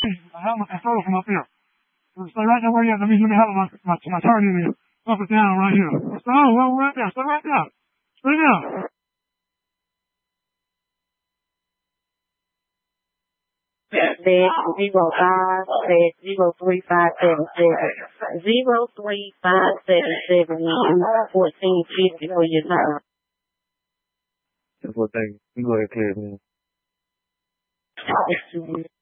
I have my controller from up here. Stay right there where you are. Let me have my target is up and down right here. Oh, well, right there. Stay right there. Stay there. Dash 03577 1450 for your time. That's what they, you go ahead and clear it, man.